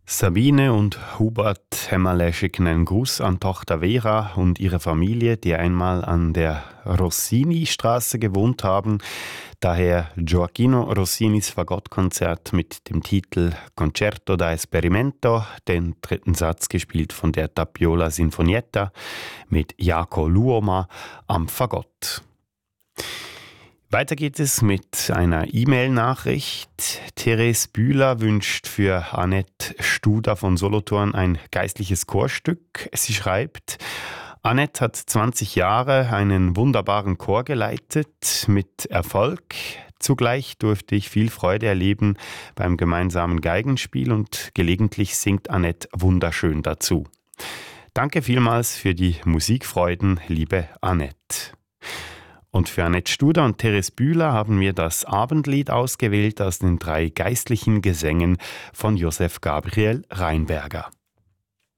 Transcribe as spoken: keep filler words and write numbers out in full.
Sabine und Hubert Hämmerle schicken einen Gruß an Tochter Vera und ihre Familie, die einmal an der Rossini-Straße gewohnt haben. Daher Gioacchino Rossinis Fagottkonzert mit dem Titel Concerto da Esperimento, den dritten Satz gespielt von der Tapioli Sinfonietta mit Jaco Luoma am Fagott. Weiter geht es mit einer E-Mail-Nachricht. Therese Bühler wünscht für Annette Studer von Solothurn ein geistliches Chorstück. Sie schreibt: Annette hat zwanzig Jahre einen wunderbaren Chor geleitet, mit Erfolg. Zugleich durfte ich viel Freude erleben beim gemeinsamen Geigenspiel und gelegentlich singt Annette wunderschön dazu. Danke vielmals für die Musikfreuden, liebe Annette. Und für Annette Studer und Therese Bühler haben wir das Abendlied ausgewählt aus den drei geistlichen Gesängen von Josef Gabriel Reinberger.